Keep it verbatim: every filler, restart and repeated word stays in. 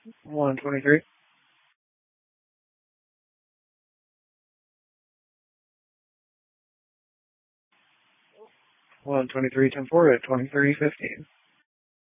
one twenty-three. one twenty-three, ten four at twenty-three fifteen.